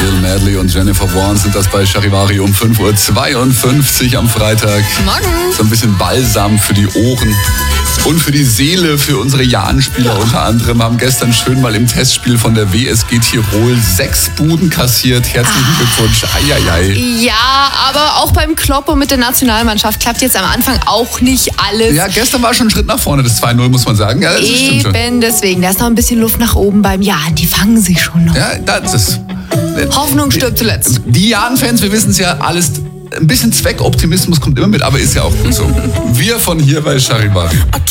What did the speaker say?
Bill Medley und Jennifer Warren sind das bei Charivari um 5:52 Uhr am Freitag. Morgen. So ein bisschen Balsam für die Ohren und für die Seele, für unsere Jahn-Spieler unter anderem. Haben gestern schön mal im Testspiel von der WSG Tirol 6 Buden kassiert. Herzlichen Glückwunsch. Eieiei. Ja, aber auch beim Kloppo mit der Nationalmannschaft klappt jetzt am Anfang auch nicht alles. Ja, gestern war schon ein Schritt nach vorne, das 2:0, muss man sagen. Ja, das stimmt schon. Eben deswegen, da ist noch ein bisschen Luft nach oben beim Jan. Die fangen sich schon noch. Ja, das ist... Hoffnung stirbt zuletzt. Die Jan-Fans, wir wissen es ja alles, ein bisschen Zweckoptimismus kommt immer mit, aber ist ja auch gut so. Wir von hier bei Charivari.